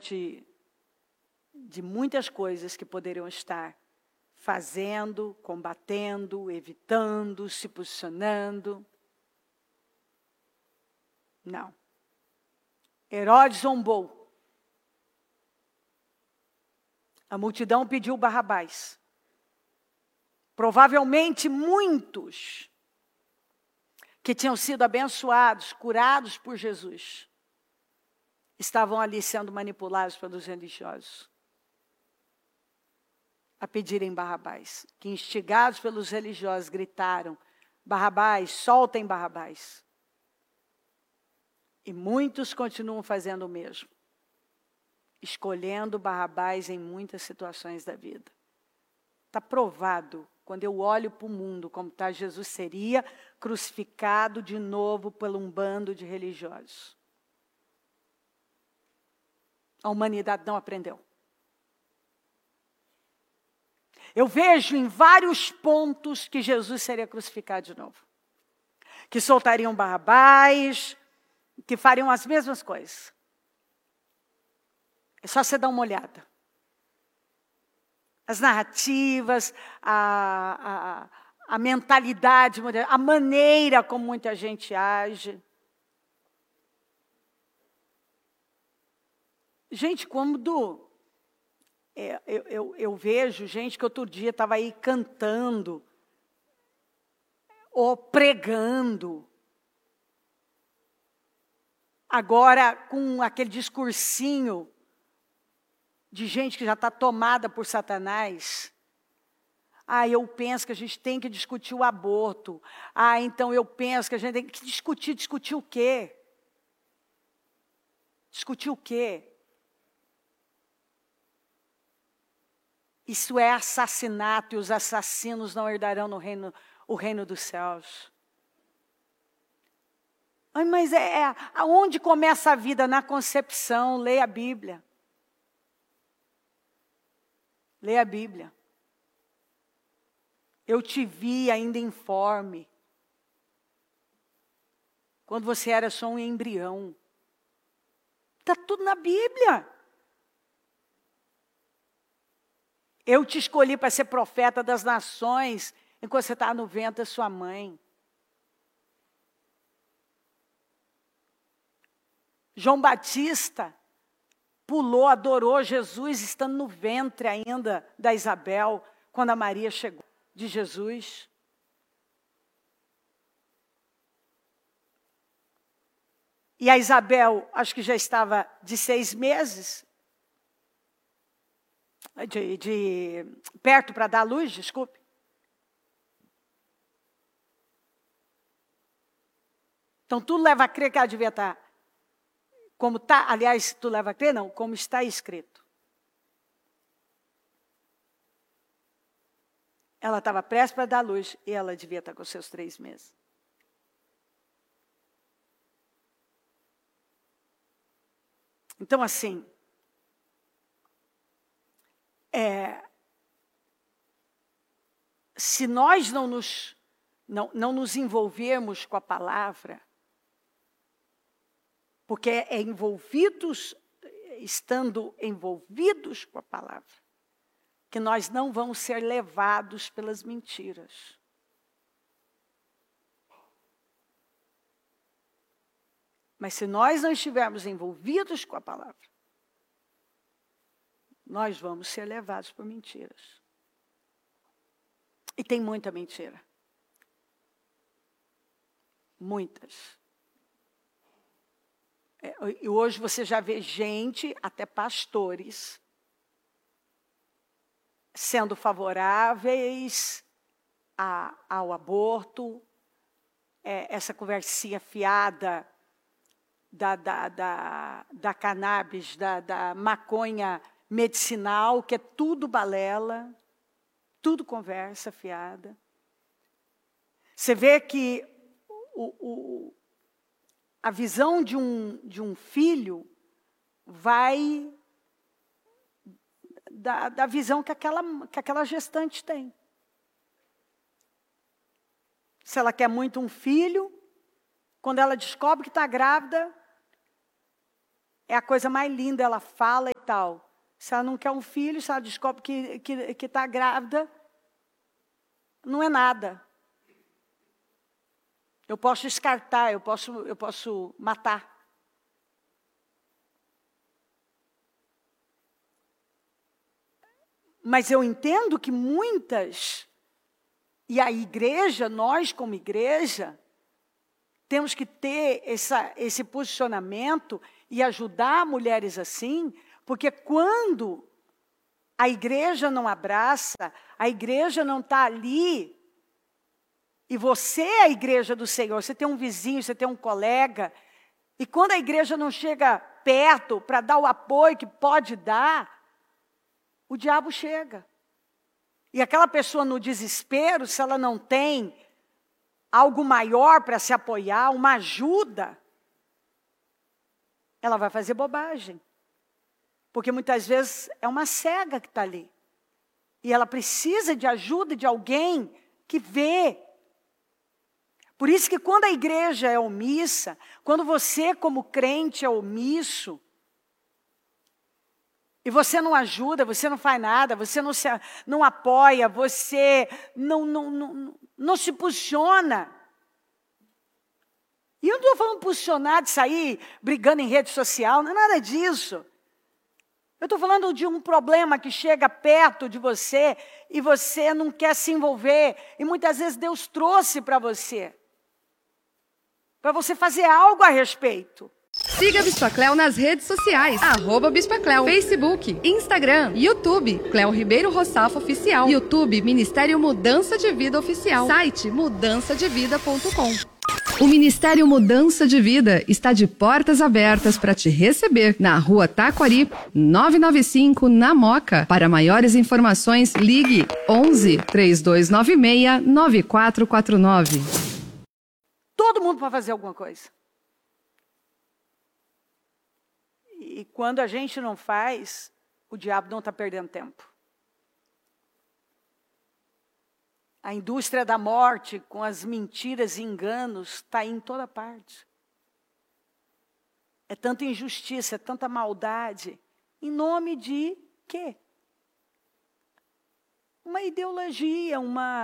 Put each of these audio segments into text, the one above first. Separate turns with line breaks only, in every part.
de muitas coisas que poderiam estar fazendo, combatendo, evitando, se posicionando. Não. Herodes zombou. A multidão pediu Barrabás. Provavelmente muitos que tinham sido abençoados, curados por Jesus, estavam ali sendo manipulados pelos religiosos a pedirem Barrabás, que instigados pelos religiosos gritaram: Barrabás, soltem Barrabás. E muitos continuam fazendo o mesmo, escolhendo Barrabás em muitas situações da vida. Está provado, quando eu olho para o mundo, como está Jesus seria crucificado de novo por um bando de religiosos. A humanidade não aprendeu. Eu vejo em vários pontos que Jesus seria crucificado de novo. Que soltariam Barrabás, que fariam as mesmas coisas. É só você dar uma olhada. As narrativas, a mentalidade, a maneira como muita gente age. Gente, quando eu vejo gente que outro dia estava aí cantando, ou pregando, agora com aquele discursinho de gente que já está tomada por Satanás. Eu penso que a gente tem que discutir o aborto. Então eu penso que a gente tem que discutir. Discutir o quê? Discutir o quê? Isso é assassinato, e os assassinos não herdarão o reino dos céus. Mas aonde começa a vida? Na concepção. Leia a Bíblia. Leia a Bíblia. Eu te vi ainda informe. Quando você era só um embrião. Está tudo na Bíblia. Eu te escolhi para ser profeta das nações, enquanto você estava no ventre da sua mãe. João Batista pulou, adorou Jesus, estando no ventre ainda da Isabel, quando a Maria chegou de Jesus. E a Isabel, acho que já estava de 6 meses, perto para dar luz, desculpe. Então, tudo leva a crer que ela devia estar, como está, aliás, tudo leva a crer, não, como está escrito. Ela estava prestes para dar luz e ela devia estar com seus 3 meses. Então, assim, se nós não nos envolvermos com a palavra, porque estando envolvidos com a palavra, que nós não vamos ser levados pelas mentiras. Mas se nós não estivermos envolvidos com a palavra, nós vamos ser levados por mentiras. E tem muita mentira. Muitas. E hoje você já vê gente, até pastores, sendo favoráveis ao aborto, essa conversinha fiada da cannabis, da maconha medicinal, que é tudo balela, tudo conversa fiada. Você vê que a visão de um filho vai da visão que aquela gestante tem. Se ela quer muito um filho, quando ela descobre que está grávida, é a coisa mais linda, ela fala tal. Se ela não quer um filho, se ela descobre que está grávida, não é nada. Eu posso descartar, eu posso matar. Mas eu entendo que muitas, e a igreja, nós como igreja, temos que ter esse posicionamento e ajudar mulheres assim, porque quando a igreja não abraça, a igreja não está ali, e você é a igreja do Senhor, você tem um vizinho, você tem um colega, e quando a igreja não chega perto para dar o apoio que pode dar, o diabo chega. E aquela pessoa no desespero, se ela não tem algo maior para se apoiar, uma ajuda, ela vai fazer bobagem. Porque muitas vezes é uma cega que está ali. E ela precisa de ajuda de alguém que vê. Por isso que quando a igreja é omissa, quando você como crente é omisso, e você não ajuda, você não faz nada, você não apoia, você não se posiciona. E eu não estou falando posicionar de sair brigando em rede social, não é nada disso. Eu estou falando de um problema que chega perto de você e você não quer se envolver. E muitas vezes Deus trouxe para você fazer algo a respeito.
Siga a Bispa Cleo nas redes sociais, @Bispa Cleo, Facebook, Instagram, YouTube, Cleo Ribeiro Roçafo Oficial, YouTube, Ministério Mudança de Vida Oficial, site mudançadevida.com. O Ministério Mudança de Vida está de portas abertas para te receber na Rua Taquari, 995, na Moca. Para maiores informações, ligue 11 3296 9449.
Todo mundo pode fazer alguma coisa. E quando a gente não faz, o diabo não está perdendo tempo. A indústria da morte, com as mentiras e enganos, está em toda parte. É tanta injustiça, é tanta maldade. Em nome de quê? Uma ideologia,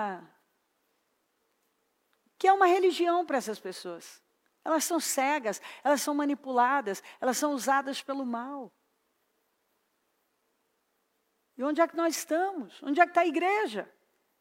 que é uma religião para essas pessoas. Elas são cegas, elas são manipuladas, elas são usadas pelo mal. E onde é que nós estamos? Onde é que está a igreja?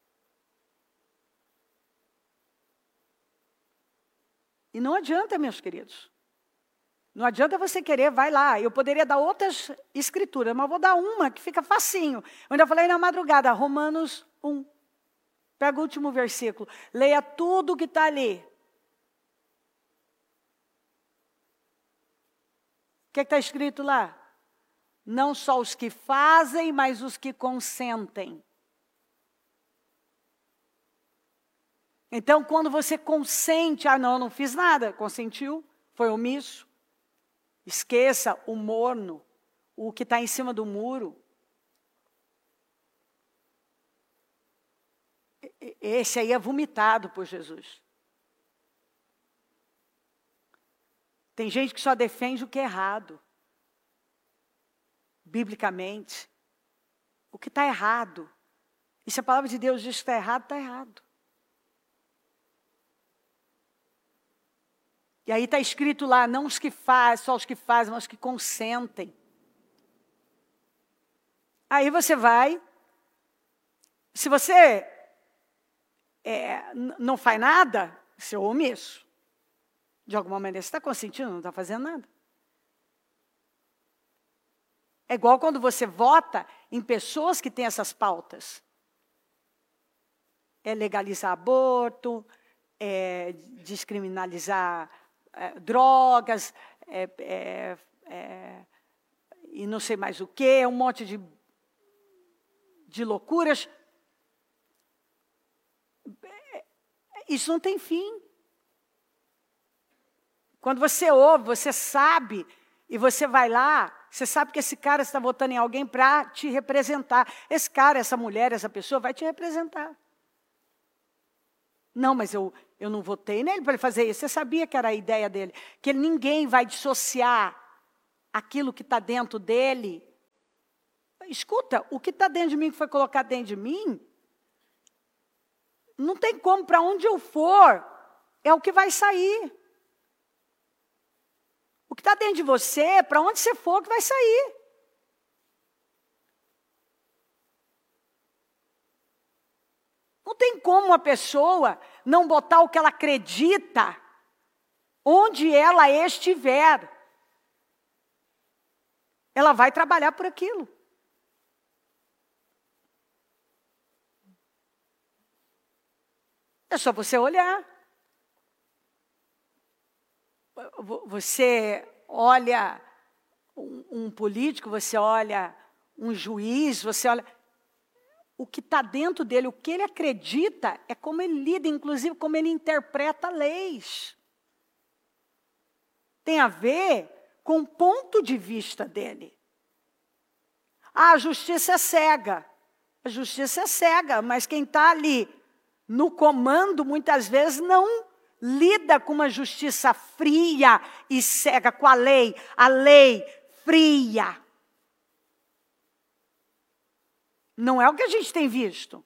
E não adianta, meus queridos. Não adianta você querer, vai lá. Eu poderia dar outras escrituras, mas vou dar uma que fica facinho. Eu ainda falei na madrugada, Romanos 1. Pega o último versículo. Leia tudo que está ali. O que está escrito lá? Não só os que fazem, mas os que consentem. Então, quando você consente, não, eu não fiz nada, consentiu, foi omisso. Esqueça o morno, o que está em cima do muro. Esse aí é vomitado por Jesus. Tem gente que só defende o que é errado. Biblicamente. O que está errado. E se a palavra de Deus diz que está errado, está errado. E aí está escrito lá, não os que fazem, só os que fazem, mas os que consentem. Aí você vai. Se você não faz nada, você é omisso. De alguma maneira, você está consentindo, não está fazendo nada. É igual quando você vota em pessoas que têm essas pautas. É legalizar aborto, é descriminalizar drogas, e não sei mais o quê, um monte de loucuras. Isso não tem fim. Quando você ouve, você sabe, e você vai lá, você sabe que esse cara está votando em alguém para te representar. Esse cara, essa mulher, essa pessoa vai te representar. Não, mas eu não votei nele para ele fazer isso. Você sabia que era a ideia dele. Que ninguém vai dissociar aquilo que está dentro dele escuta, o que está dentro de mim, que foi colocado dentro de mim, não tem como, para onde eu for, é o que vai sair. O que está dentro de você, para onde você for, que vai sair. Não tem como uma pessoa não botar o que ela acredita onde ela estiver. Ela vai trabalhar por aquilo. É só você olhar. Você olha um político, você olha um juiz, você olha... O que está dentro dele, o que ele acredita, é como ele lida, inclusive como ele interpreta leis. Tem a ver com o ponto de vista dele. A justiça é cega. A justiça é cega, mas quem está ali no comando, muitas vezes, não lida com uma justiça fria e cega, com a lei fria. Não é o que a gente tem visto.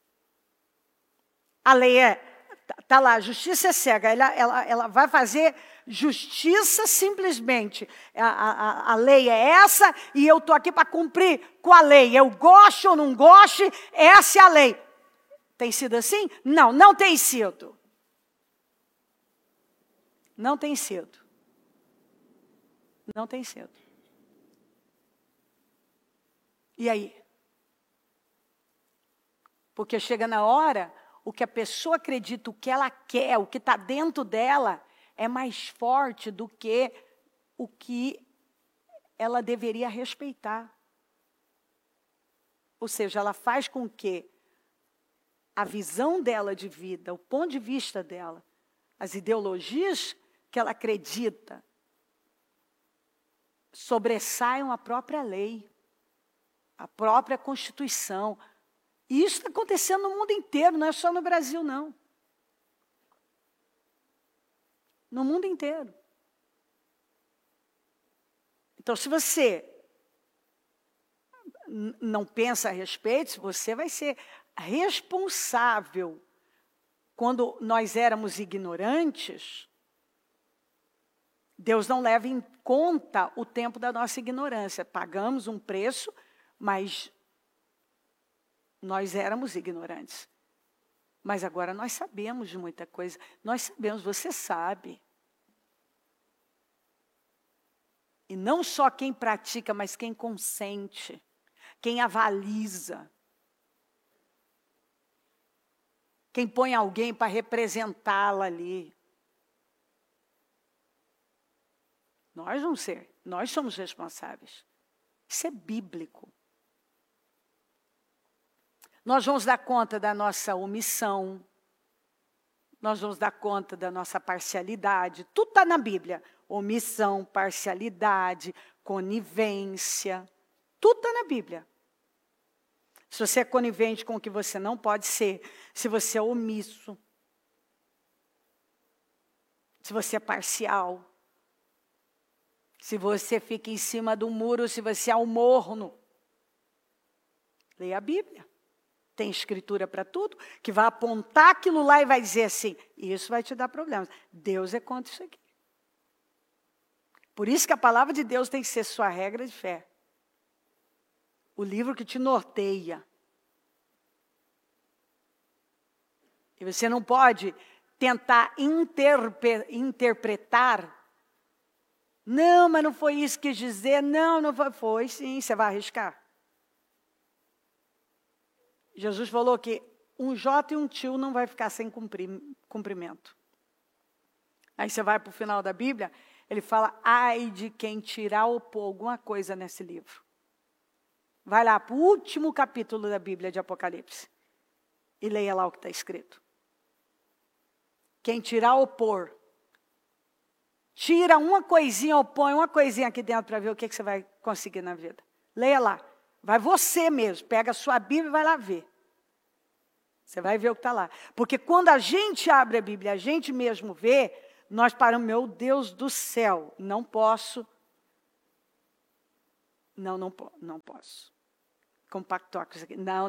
A lei está lá, a justiça é cega, ela vai fazer justiça simplesmente. A lei é essa e eu estou aqui para cumprir com a lei. Eu gosto ou não gosto, essa é a lei. Tem sido assim? Não, não tem sido. Não tem sido. Não tem sido. E aí? Porque chega na hora, o que a pessoa acredita, o que ela quer, o que está dentro dela, é mais forte do que o que ela deveria respeitar. Ou seja, ela faz com que a visão dela de vida, o ponto de vista dela, as ideologias que ela acredita, sobressaiam a própria lei, a própria Constituição. E isso está acontecendo no mundo inteiro, não é só no Brasil, não. No mundo inteiro. Então, se você não pensa a respeito, você vai ser responsável. Quando nós éramos ignorantes, Deus não leva em conta o tempo da nossa ignorância. Pagamos um preço, mas nós éramos ignorantes. Mas agora nós sabemos de muita coisa. Nós sabemos, você sabe. E não só quem pratica, mas quem consente, quem avaliza. Quem põe alguém para representá-la ali. Nós vamos ser, nós somos responsáveis. Isso é bíblico. Nós vamos dar conta da nossa omissão. Nós vamos dar conta da nossa parcialidade. Tudo está na Bíblia. Omissão, parcialidade, conivência. Tudo está na Bíblia. Se você é conivente com o que você não pode ser, se você é omisso, se você é parcial, se você fica em cima do muro, se você é um morno, leia a Bíblia. Tem escritura para tudo, que vai apontar aquilo lá e vai dizer assim, isso vai te dar problemas. Deus é contra isso aqui. Por isso que a palavra de Deus tem que ser sua regra de fé. O livro que te norteia. E você não pode tentar interpretar. Não, mas não foi isso que quis dizer. Não, não foi. Foi sim, você vai arriscar. Jesus falou que um J e um tio não vai ficar sem cumprimento. Aí você vai para o final da Bíblia, ele fala, ai de quem tirar ou pôr alguma coisa nesse livro. Vai lá para o último capítulo da Bíblia de Apocalipse e leia lá o que está escrito. Quem tirar ou pôr, tira uma coisinha ou põe uma coisinha aqui dentro para ver o que você vai conseguir na vida. Leia lá. Vai você mesmo, pega a sua Bíblia e vai lá ver. Você vai ver o que está lá. Porque quando a gente abre a Bíblia, a gente mesmo vê, nós paramos, meu Deus do céu, não posso. Não posso. compactócrates aqui. Não.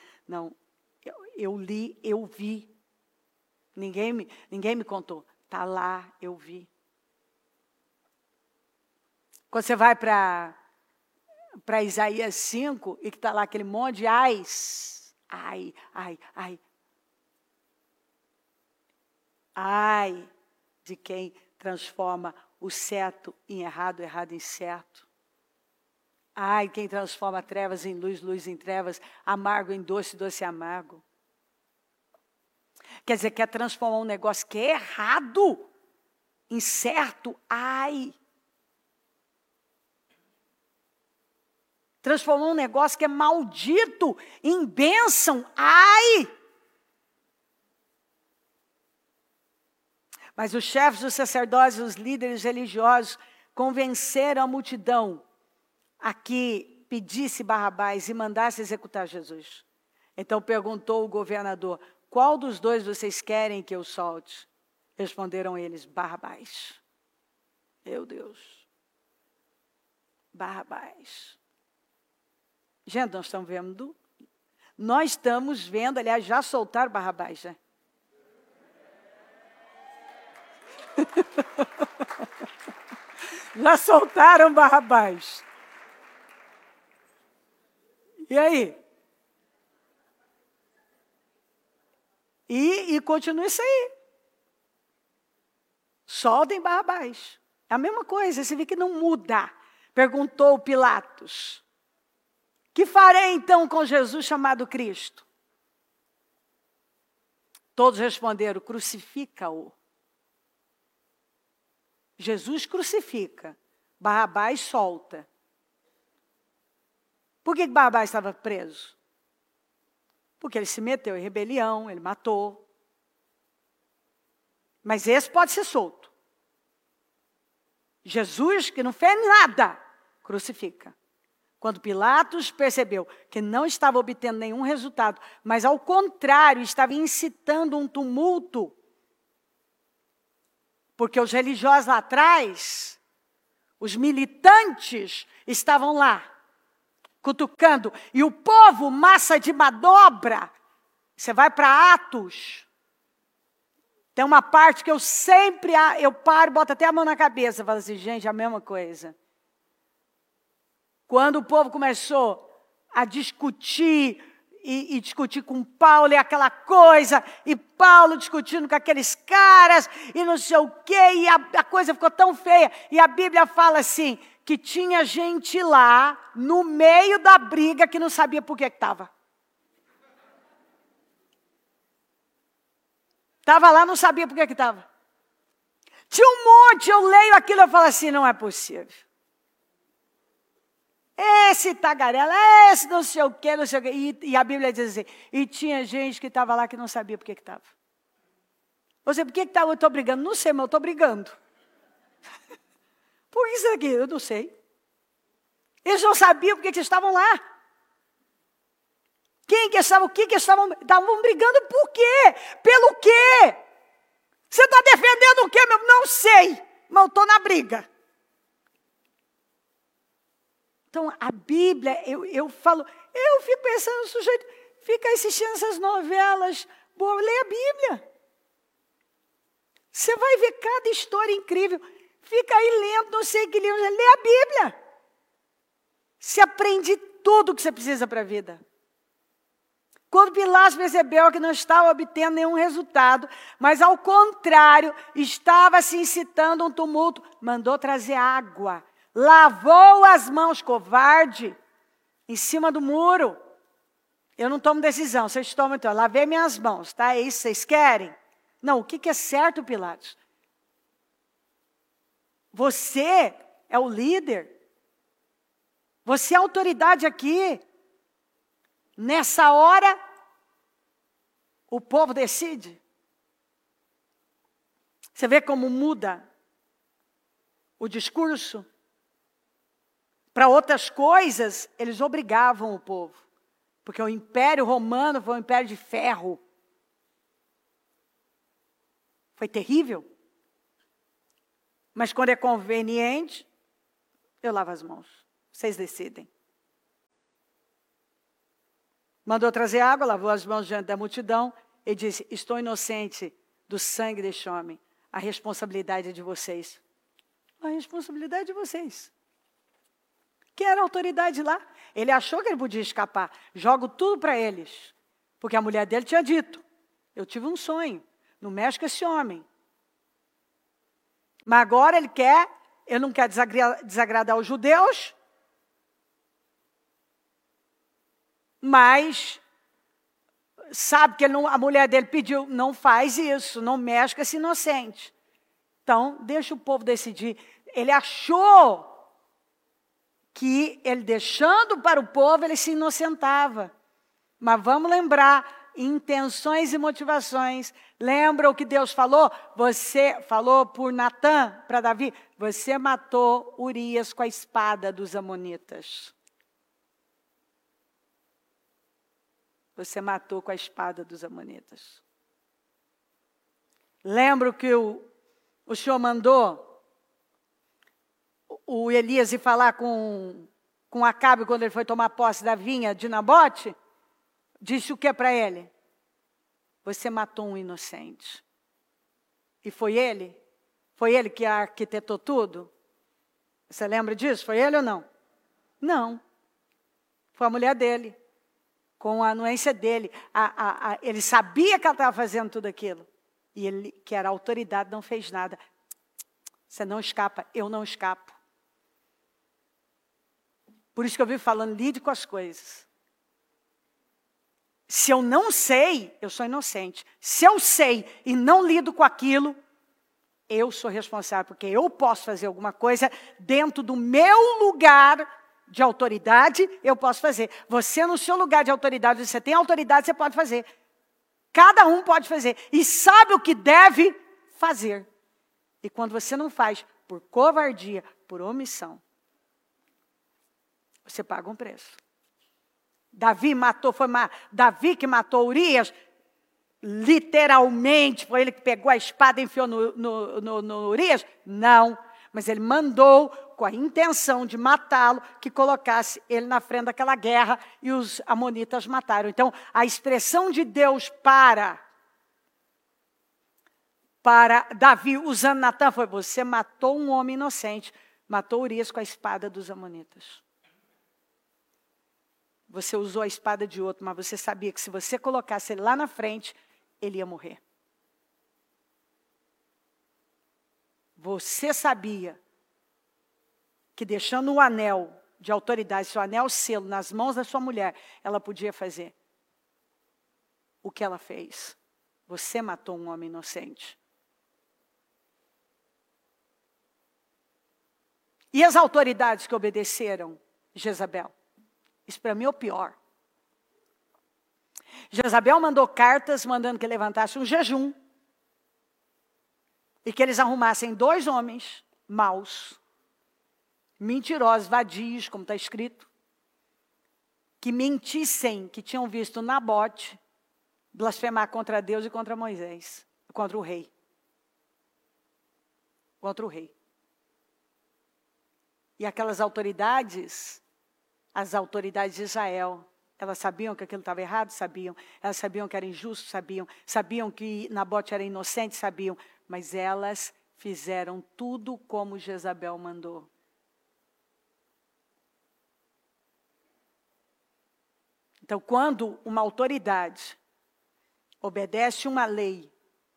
Eu li, eu vi. Ninguém me contou. Está lá, eu vi. Quando você vai para Isaías 5, e que está lá aquele monte de ais. Ai. Ai de quem transforma o certo em errado, errado em certo. Ai, quem transforma trevas em luz, luz em trevas, amargo em doce, doce em amargo. Quer dizer, quer transformar um negócio que é errado em certo, ai. Transformar um negócio que é maldito em bênção, ai. Mas os chefes dos sacerdotes, os líderes religiosos, convenceram a multidão a que pedisse Barrabás e mandasse executar Jesus. Então perguntou o governador: qual dos dois vocês querem que eu solte? Responderam eles: Barrabás. Meu Deus. Barrabás. Gente, nós estamos vendo, aliás, já soltaram Barrabás, né? Já soltaram Barrabás. E aí? E continua isso aí. Soltem Barrabás. É a mesma coisa, você vê que não muda. Perguntou Pilatos: que farei então com Jesus chamado Cristo? Todos responderam: crucifica-o. Jesus crucifica, Barrabás solta. Por que Barrabás estava preso? Porque ele se meteu em rebelião, ele matou. Mas esse pode ser solto. Jesus, que não fez nada, crucifica. Quando Pilatos percebeu que não estava obtendo nenhum resultado, mas ao contrário, estava incitando um tumulto, porque os religiosos lá atrás, os militantes, estavam lá, cutucando. E o povo, massa de manobra. Você vai para Atos. Tem uma parte que eu paro, boto até a mão na cabeça. Falo assim, gente, é a mesma coisa. Quando o povo começou a discutir, e discutir com Paulo e aquela coisa, e Paulo discutindo com aqueles caras, e não sei o quê, e a coisa ficou tão feia. E a Bíblia fala assim, que tinha gente lá, no meio da briga, que não sabia por que estava. Estava lá, não sabia por que estava. Tinha um monte, eu leio aquilo e falo assim, não é possível. Esse tagarela, esse não sei o quê. E a Bíblia diz assim, e tinha gente que estava lá que não sabia por que estava. Você, por que eu estou brigando? Não sei, mas eu estou brigando. Por isso aqui, eu não sei. Eles não sabiam por que estavam lá. Quem que estava, o que estavam brigando por quê? Pelo quê? Você está defendendo o quê, meu? Não sei, mas eu estou na briga. Então, a Bíblia, eu fico pensando, o sujeito fica assistindo essas novelas, lê a Bíblia. Você vai ver cada história incrível. Fica aí lendo, não sei que livro, lê a Bíblia. Você aprende tudo o que você precisa para a vida. Quando Pilatos percebeu que não estava obtendo nenhum resultado, mas ao contrário, estava se incitando um tumulto, mandou trazer água. Lavou as mãos, covarde, em cima do muro. Eu não tomo decisão, vocês tomam então. Lavei minhas mãos, tá? É isso que vocês querem? Não, o que é certo, Pilatos? Você é o líder. Você é a autoridade aqui. Nessa hora, o povo decide. Você vê como muda o discurso? Para outras coisas, eles obrigavam o povo. Porque o Império Romano foi um império de ferro. Foi terrível. Mas quando é conveniente, eu lavo as mãos. Vocês decidem. Mandou trazer água, lavou as mãos diante da multidão e disse, estou inocente do sangue deste homem. A responsabilidade é de vocês. A responsabilidade é de vocês. Quem era a autoridade lá? Ele achou que ele podia escapar. Jogo tudo para eles. Porque a mulher dele tinha dito, eu tive um sonho, não mexe com esse homem. Mas agora ele não quer desagradar os judeus, mas sabe que a mulher dele pediu, não faz isso, não mexe com esse inocente. Então, deixa o povo decidir. Ele achou que ele deixando para o povo, ele se inocentava. Mas vamos lembrar, intenções e motivações. Lembra o que Deus falou? Você falou por Natã para Davi, você matou Urias com a espada dos amonitas. Você matou com a espada dos amonitas. Lembra que o Senhor mandou o Elias ir falar com Acabe quando ele foi tomar posse da vinha de Nabote? Disse o que para ele? Você matou um inocente. E foi ele? Foi ele que arquitetou tudo? Você lembra disso? Foi ele ou não? Não. Foi a mulher dele. Com a anuência dele. Ele sabia que ela estava fazendo tudo aquilo. E ele, que era a autoridade, não fez nada. Você não escapa, eu não escapo. Por isso que eu vivo falando, lide com as coisas. Se eu não sei, eu sou inocente. Se eu sei e não lido com aquilo, eu sou responsável, porque eu posso fazer alguma coisa dentro do meu lugar de autoridade, eu posso fazer. Você no seu lugar de autoridade, você tem autoridade, você pode fazer. Cada um pode fazer. E sabe o que deve fazer. E quando você não faz, por covardia, por omissão, você paga um preço. Davi que matou Urias, literalmente, foi ele que pegou a espada e enfiou no Urias? Não, mas ele mandou, com a intenção de matá-lo, que colocasse ele na frente daquela guerra e os amonitas mataram. Então, a expressão de Deus para Davi, usando Natã, foi, você matou um homem inocente, matou Urias com a espada dos amonitas. Você usou a espada de outro, mas você sabia que se você colocasse ele lá na frente, ele ia morrer. Você sabia que deixando o anel de autoridade, seu anel selo nas mãos da sua mulher, ela podia fazer o que ela fez. Você matou um homem inocente. E as autoridades que obedeceram Jezabel? Isso para mim é o pior. Jezabel mandou cartas mandando que levantasse um jejum e que eles arrumassem 2 homens maus, mentirosos, vadios, como está escrito, que mentissem que tinham visto Nabote blasfemar contra Deus e contra Moisés, contra o rei. Contra o rei. E aquelas autoridades, as autoridades de Israel, elas sabiam que aquilo estava errado? Sabiam. Elas sabiam que era injusto? Sabiam. Sabiam que Nabote era inocente? Sabiam. Mas elas fizeram tudo como Jezabel mandou. Então, quando uma autoridade obedece uma lei,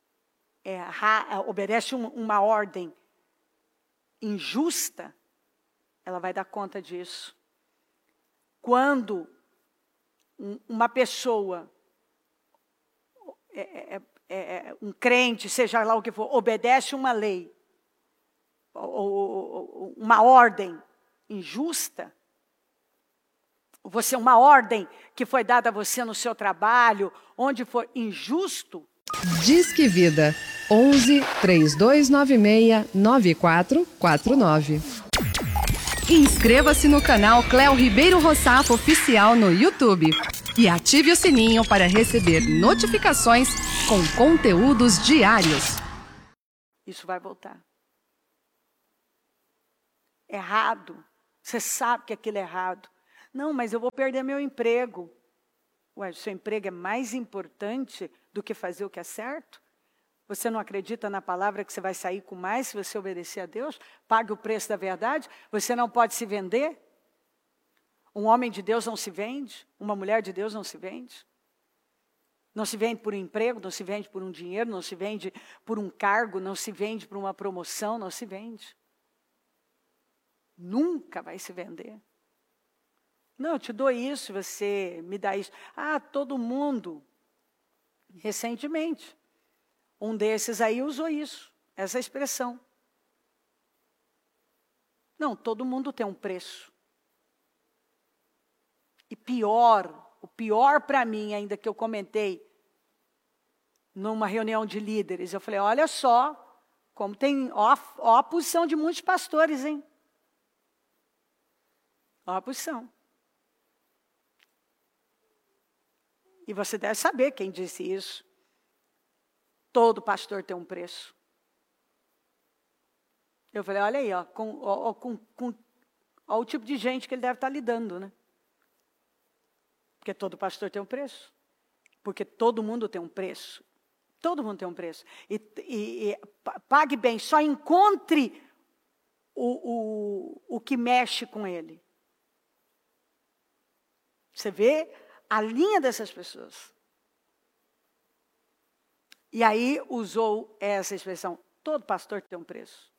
obedece uma ordem injusta, ela vai dar conta disso. Quando uma pessoa, um crente, seja lá o que for, obedece uma lei, ou uma ordem injusta, uma ordem que foi dada a você no seu trabalho, onde for injusto.
Disque Vida 11 3296 9449. Inscreva-se no canal Cléo Ribeiro Rossafo Oficial no YouTube e ative o sininho para receber notificações com conteúdos diários.
Isso vai voltar. Errado. Você sabe que aquilo é errado. Não, mas eu vou perder meu emprego. Ué, o seu emprego é mais importante do que fazer o que é certo? Você não acredita na palavra que você vai sair com mais se você obedecer a Deus? Pague o preço da verdade? Você não pode se vender? Um homem de Deus não se vende? Uma mulher de Deus não se vende? Não se vende por um emprego, não se vende por um dinheiro, não se vende por um cargo, não se vende por uma promoção, não se vende. Nunca vai se vender. Não, eu te dou isso, você me dá isso. Ah, todo mundo, recentemente, um desses aí usou isso, essa expressão. Não, todo mundo tem um preço. E o pior para mim, ainda que eu comentei, numa reunião de líderes, eu falei, olha só, como tem, ó a posição de muitos pastores, hein? Ó a posição. E você deve saber quem disse isso. Todo pastor tem um preço. Eu falei, olha aí, ó o tipo de gente que ele deve estar lidando, né? Porque todo pastor tem um preço. Porque todo mundo tem um preço. Todo mundo tem um preço. E pague bem, só encontre o que mexe com ele. Você vê a linha dessas pessoas. E aí usou essa expressão, todo pastor tem um preço.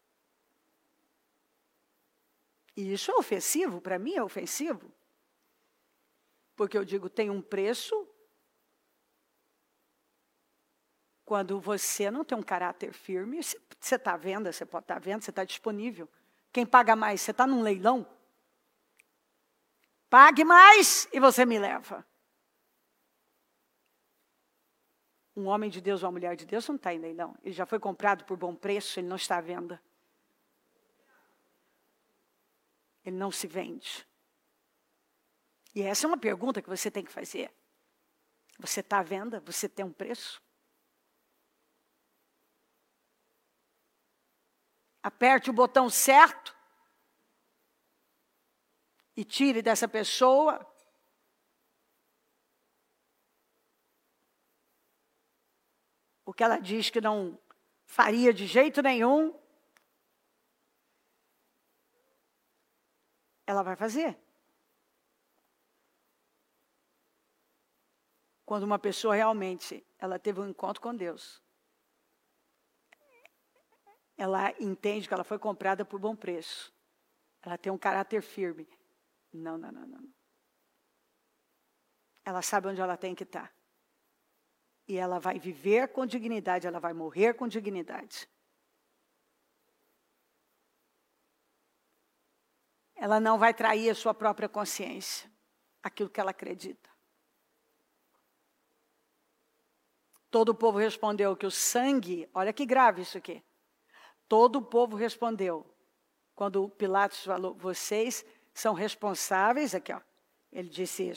E isso é ofensivo, para mim é ofensivo. Porque eu digo, tem um preço quando você não tem um caráter firme. Você está vendo, você pode estar vendo, você está disponível. Quem paga mais, você está num leilão? Pague mais e você me leva. Um homem de Deus ou uma mulher de Deus não está em leilão. Ele já foi comprado por bom preço, ele não está à venda. Ele não se vende. E essa é uma pergunta que você tem que fazer. Você está à venda? Você tem um preço? Aperte o botão certo e tire dessa pessoa o que ela diz que não faria de jeito nenhum. Ela vai fazer. Quando uma pessoa realmente ela teve um encontro com Deus, ela entende que ela foi comprada por bom preço. Ela tem um caráter firme. Não. Ela sabe onde ela tem que estar. E ela vai viver com dignidade, ela vai morrer com dignidade. Ela não vai trair a sua própria consciência, aquilo que ela acredita. Todo o povo respondeu que o sangue, olha que grave isso aqui. Todo o povo respondeu, quando Pilatos falou, vocês são responsáveis, aqui ó, ele disse isso.